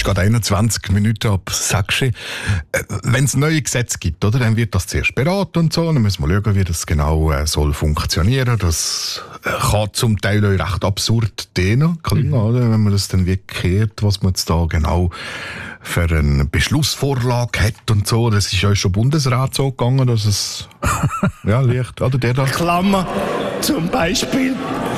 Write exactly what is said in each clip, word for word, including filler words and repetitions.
gerade einundzwanzig Minuten ab sechs. Äh, Wenn es neue Gesetze gibt, oder, dann wird das zuerst beraten und so. Dann müssen wir schauen, wie das genau äh, soll funktionieren. Das äh, kann zum Teil auch recht absurd klingen, mhm. oder? Wenn man das dann wirklich hört, was man jetzt da genau für eine Beschlussvorlage hat und so. Das ist ja schon Bundesrat so gegangen, dass es ja leicht, oder der da. Klammer, zum Beispiel.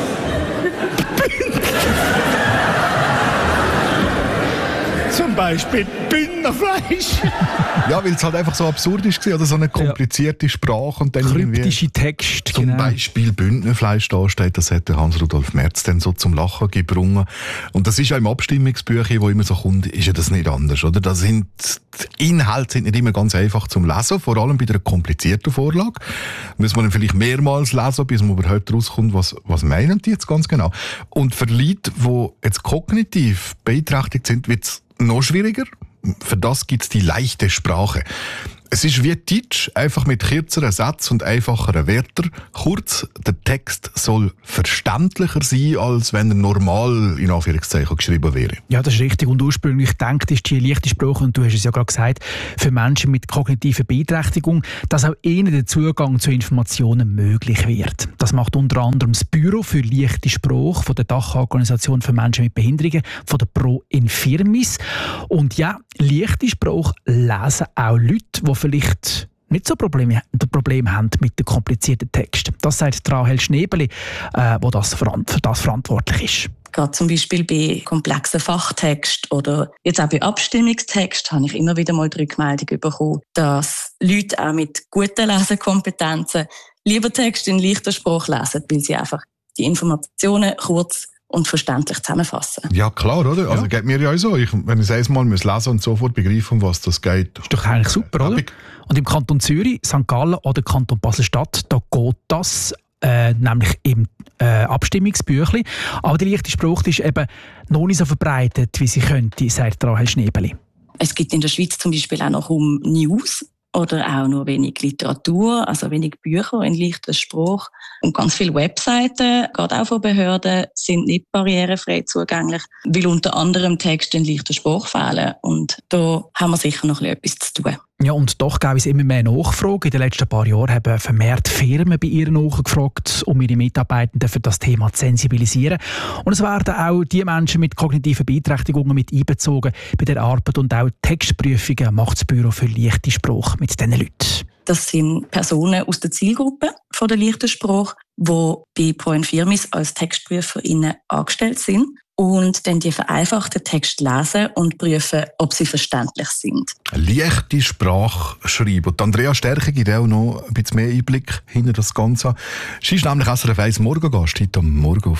Zum Beispiel Bündnerfleisch. Ja, weil es halt einfach so absurd ist, oder so eine komplizierte ja. Sprache. Und dann kryptische Texte. Zum genau. Beispiel Bündnerfleisch da steht, das hat der Hans-Rudolf Merz dann so zum Lachen gebrungen. Und das ist ja im Abstimmungsbüchlein, wo immer so kommt, ist ja das nicht anders, oder? Da sind, die Inhalte sind nicht immer ganz einfach zum Lesen, vor allem bei einer komplizierten Vorlage. Muss man dann vielleicht mehrmals lesen, bis man überhaupt rauskommt, was, was meinen die jetzt ganz genau. Und für Leute, die jetzt kognitiv beeinträchtigt sind, wird es noch schwieriger. Für das gibt es die leichte Sprache. Es ist wie Deutsch, einfach mit kürzeren Sätzen und einfacheren Wörtern. Kurz, der Text soll verständlicher sein, als wenn er normal in Anführungszeichen geschrieben wäre. Ja, das ist richtig. Und ursprünglich gedacht ist die leichte Sprache, und du hast es ja gerade gesagt, für Menschen mit kognitiver Beeinträchtigung, dass auch ihnen der Zugang zu Informationen möglich wird. Das macht unter anderem das Büro für leichte Sprache von der Dachorganisation für Menschen mit Behinderungen, von der Pro Infirmis. Und ja, leichte Sprache lesen auch Leute, die vielleicht nicht so Probleme, Probleme haben mit den komplizierten Texten. Das sagt Rahel Schnebeli, äh, wo das für das verantwortlich ist. Gerade zum Beispiel bei komplexen Fachtexten oder jetzt auch bei Abstimmungstexten habe ich immer wieder mal die Rückmeldung bekommen, dass Leute auch mit guten Lesekompetenzen lieber Texte in leichter Sprache lesen, weil sie einfach die Informationen kurz und verständlich zusammenfassen. Ja, klar, oder? Also ja. geht mir ja auch so. Ich, wenn ich es einmal lesen muss und sofort begreifen, um was das geht. Ist doch eigentlich super, oder? Und im Kanton Zürich, Sankt Gallen oder Kanton Basel-Stadt, da geht das äh, nämlich im äh, Abstimmungsbüchlein. Aber die leichte Sprache ist eben noch nicht so verbreitet, wie sie könnte, sagt Rahel Schnebeli. Es gibt in der Schweiz zum Beispiel auch noch um News oder auch nur wenig Literatur, also wenig Bücher in leichter Sprache. Und ganz viele Webseiten, gerade auch von Behörden, sind nicht barrierefrei zugänglich, weil unter anderem Texte in leichter Sprache fehlen. Und da haben wir sicher noch etwas zu tun. Ja, und doch gab es immer mehr Nachfragen. In den letzten paar Jahren haben vermehrt Firmen bei ihr nachgefragt, um ihre Mitarbeitenden für das Thema zu sensibilisieren. Und es werden auch die Menschen mit kognitiven Beeinträchtigungen mit einbezogen bei der Arbeit, und auch Textprüfungen macht das Büro für leichte Sprache mit diesen Leuten. Das sind Personen aus der Zielgruppe von der leichten Sprache, die bei Pro Infirmis als TextprüferInnen angestellt sind und dann die vereinfachten Texte lesen und prüfen, ob sie verständlich sind. Leichte Sprache schreiben. Und Andrea Stärke gibt auch noch ein bisschen mehr Einblick hinter das Ganze. Sie ist nämlich S R F eins Morgengast heute am Morgen auf